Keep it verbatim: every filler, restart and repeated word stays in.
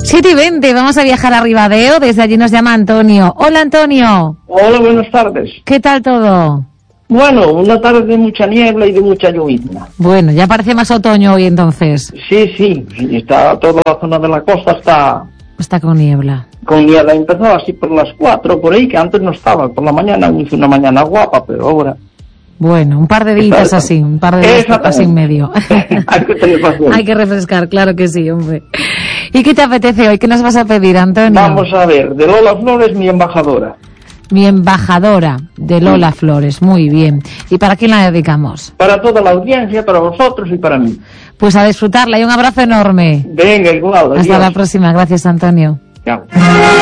siete y veinte, vamos a viajar a Ribadeo, desde allí nos llama Antonio. Hola, Antonio. Hola, buenas tardes. ¿Qué tal todo? Bueno, una tarde de mucha niebla y de mucha llovizna. Bueno, ya parece más otoño hoy entonces. Sí, sí, sí, está toda la zona de la costa está... Está con niebla. Con niebla, empezó así por las cuatro, por ahí, que antes no estaba. Por la mañana hizo una mañana guapa, pero ahora... Bueno, un par de días así, un par de días así en medio. Hay que tener paciencia. Hay que refrescar, claro que sí, hombre. ¿Y qué te apetece hoy? ¿Qué nos vas a pedir, Antonio? Vamos a ver, de Lola Flores, mi embajadora. Mi embajadora, de Lola Flores, muy bien. ¿Y para quién la dedicamos? Para toda la audiencia, para vosotros y para mí. Pues a disfrutarla y un abrazo enorme. Venga, igual. Hasta la próxima, gracias, Antonio. Chao.